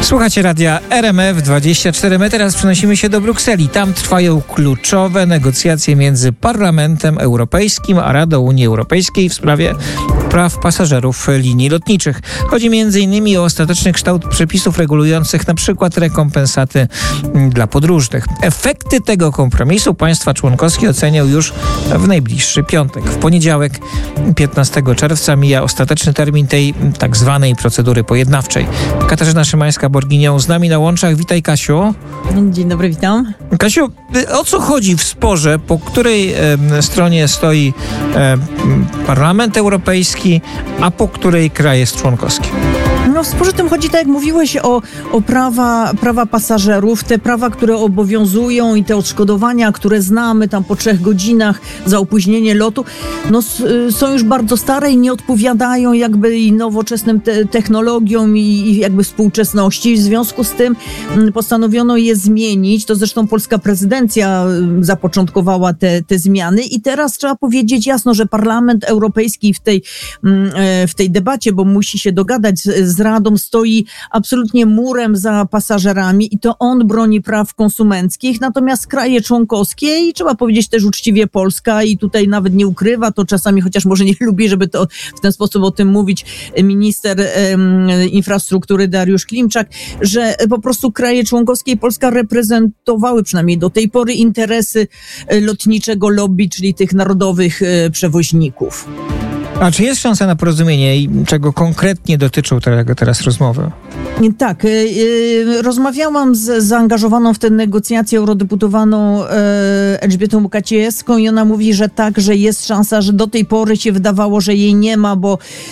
Słuchacie radia RMF24. My teraz przenosimy się do Brukseli. Tam trwają kluczowe negocjacje między Parlamentem Europejskim a Radą Unii Europejskiej w sprawie praw pasażerów linii lotniczych. Chodzi m.in. o ostateczny kształt przepisów regulujących np. rekompensaty dla podróżnych. Efekty tego kompromisu państwa członkowskie ocenią już w najbliższy piątek. W poniedziałek, 15 czerwca, mija ostateczny termin tej tak zwanej procedury pojednawczej. Katarzyna Szymańska-Borginią z nami na łączach. Witaj, Kasiu. Dzień dobry, witam. Kasiu, o co chodzi w sporze, po której stronie stoi Parlament Europejski, a po której kraj jest członkowski? No w sporze tym chodzi, tak jak mówiłeś, o prawa pasażerów, te prawa, które obowiązują i te odszkodowania, które znamy tam po 3 godzinach za opóźnienie lotu, no są już bardzo stare i nie odpowiadają jakby i nowoczesnym technologiom i jakby współczesności. W związku z tym postanowiono je zmienić. To zresztą polska prezydencja zapoczątkowała te zmiany i teraz trzeba powiedzieć jasno, że Parlament Europejski w tej debacie, bo musi się dogadać z Radą, stoi absolutnie murem za pasażerami i to on broni praw konsumenckich, natomiast kraje członkowskie i trzeba powiedzieć też uczciwie Polska i tutaj nawet nie ukrywa to czasami, chociaż może nie lubi, żeby to w ten sposób o tym mówić minister infrastruktury Dariusz Klimczak, że po prostu kraje członkowskie i Polska reprezentowały przynajmniej do tej pory interesy lotniczego lobby, czyli tych narodowych przewoźników. A czy jest szansa na porozumienie i czego konkretnie dotyczą teraz rozmowy? Tak, rozmawiałam z zaangażowaną w te negocjacje eurodeputowaną Elżbietą Łukacijewską i ona mówi, że tak, że jest szansa, że do tej pory się wydawało, że jej nie ma,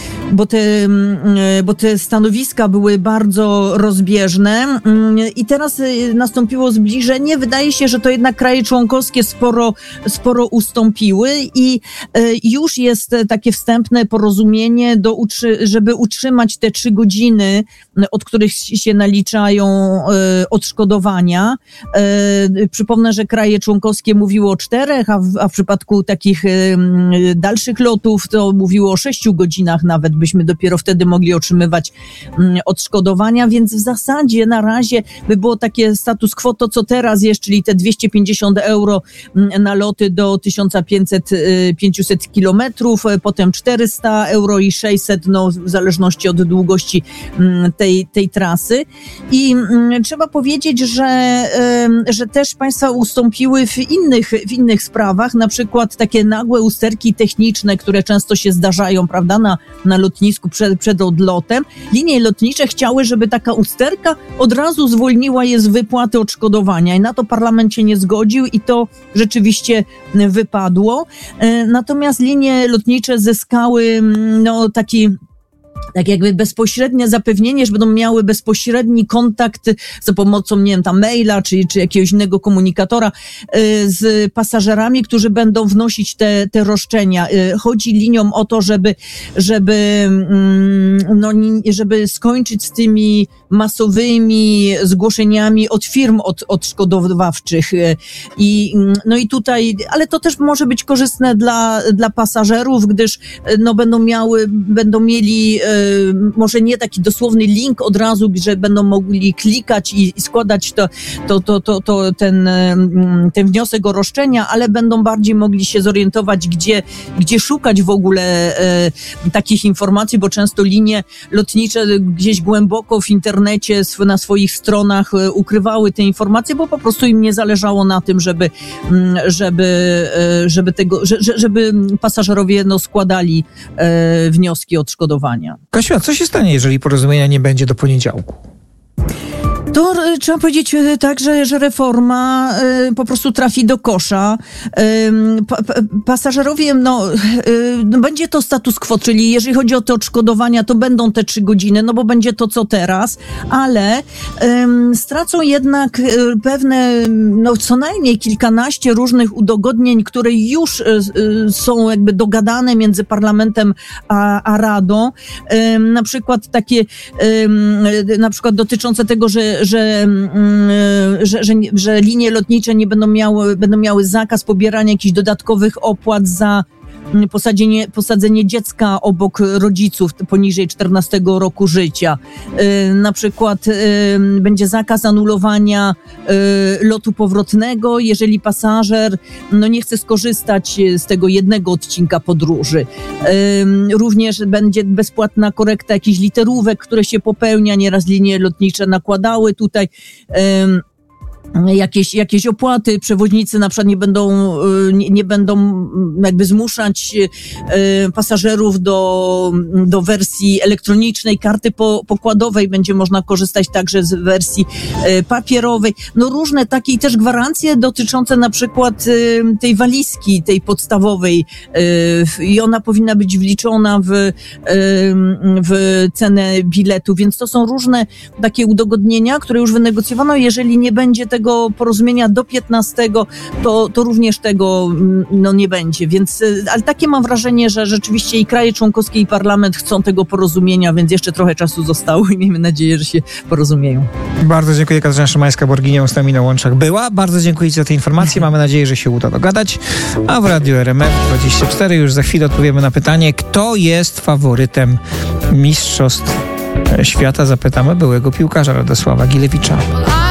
bo te stanowiska były bardzo rozbieżne i teraz nastąpiło zbliżenie. Wydaje się, że to jednak kraje członkowskie sporo ustąpiły i już jest takie wstępne porozumienie, żeby utrzymać te 3 godziny, od których się naliczają odszkodowania. Przypomnę, że kraje członkowskie mówiły o 4, a w przypadku takich dalszych lotów to mówiło o 6 godzinach nawet, byśmy dopiero wtedy mogli otrzymywać odszkodowania, więc w zasadzie na razie by było takie status quo, to co teraz jest, czyli te 250 euro na loty do 1500 kilometrów, potem 400 euro i 600, no w zależności od długości tej trasy. I trzeba powiedzieć, że też państwa ustąpiły w innych sprawach, na przykład takie nagłe usterki techniczne, które często się zdarzają, prawda, na lotnisku przed odlotem. Linie lotnicze chciały, żeby taka usterka od razu zwolniła je z wypłaty odszkodowania i na to parlament się nie zgodził i to rzeczywiście wypadło. Natomiast linie lotnicze zyskały tak jakby bezpośrednie zapewnienie, że będą miały bezpośredni kontakt za pomocą, nie wiem, tam maila, czy jakiegoś innego komunikatora z pasażerami, którzy będą wnosić te roszczenia. Chodzi liniom o to, żeby skończyć z tymi masowymi zgłoszeniami od firm odszkodowawczych. I tutaj, ale to też może być korzystne dla pasażerów, gdyż będą mieli może nie taki dosłowny link od razu, że będą mogli klikać i składać ten wniosek o roszczenia, ale będą bardziej mogli się zorientować, gdzie szukać w ogóle takich informacji, bo często linie lotnicze gdzieś głęboko w internecie na swoich stronach ukrywały te informacje, bo po prostu im nie zależało na tym, żeby pasażerowie składali wnioski o odszkodowania. Kasiu, a co się stanie, jeżeli porozumienia nie będzie do poniedziałku? To trzeba powiedzieć tak, że reforma po prostu trafi do kosza. Pasażerowie, będzie to status quo, czyli jeżeli chodzi o te odszkodowania, to będą te 3 godziny, bo będzie to co teraz, ale stracą jednak pewne, co najmniej kilkanaście różnych udogodnień, które już są jakby dogadane między Parlamentem a Radą. Na przykład takie, dotyczące tego, że linie lotnicze nie będą miały zakaz pobierania jakichś dodatkowych opłat za posadzenie dziecka obok rodziców poniżej 14 roku życia. Na przykład będzie zakaz anulowania lotu powrotnego, jeżeli pasażer nie chce skorzystać z tego jednego odcinka podróży. Również będzie bezpłatna korekta jakichś literówek, które się popełnia. Nieraz linie lotnicze nakładały tutaj jakieś opłaty. Przewoźnicy na przykład nie będą jakby zmuszać pasażerów do wersji elektronicznej karty pokładowej. Będzie można korzystać także z wersji papierowej. Różne takie i też gwarancje dotyczące na przykład tej walizki, tej podstawowej i ona powinna być wliczona w cenę biletu, więc to są różne takie udogodnienia, które już wynegocjowano. Jeżeli nie będzie tego porozumienia do 15, to również tego nie będzie. Więc, ale takie mam wrażenie, że rzeczywiście i kraje członkowskie, i parlament chcą tego porozumienia, więc jeszcze trochę czasu zostało i miejmy nadzieję, że się porozumieją. Bardzo dziękuję. Katarzyna Szymańska-Borginią z nami na łączach była. Bardzo dziękuję za te informacje. Mamy nadzieję, że się uda dogadać. A w Radiu RMF24 już za chwilę odpowiemy na pytanie, kto jest faworytem Mistrzostw Świata. Zapytamy byłego piłkarza Radosława Gilewicza.